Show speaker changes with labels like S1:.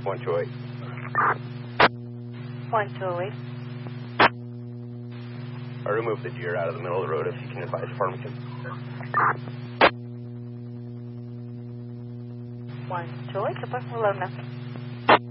S1: 1208.
S2: 1208.
S1: I removed the deer out of the middle of the road if you can advise Farmington.
S2: 1208, kapag malona.